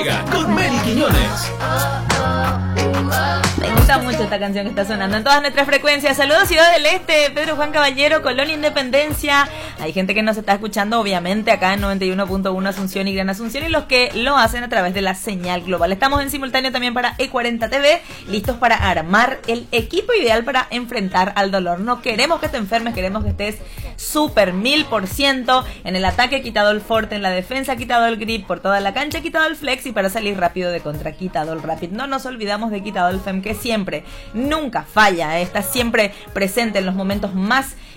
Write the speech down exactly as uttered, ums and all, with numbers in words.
Llega con Meli Quiñones. Me gusta mucho esta canción que está sonando en todas nuestras frecuencias. Saludos Ciudad del Este, Pedro Juan Caballero, Colonia Independencia. Hay gente que nos está escuchando obviamente acá en noventa y uno punto uno Asunción y Gran Asunción, y los que lo hacen a través de la señal global. Estamos en simultáneo también para E cuarenta T V, listos para armar el equipo ideal para enfrentar al dolor. No queremos que te enfermes, queremos que estés súper mil por ciento. En el ataque quitado el forte, en la defensa quitado el grip, por toda la cancha quitado el flex, y para salir rápido de contra quitado el rapid. No nos olvidamos de quitado el fem, que siempre, nunca falla, ¿eh? Está siempre presente en los momentos más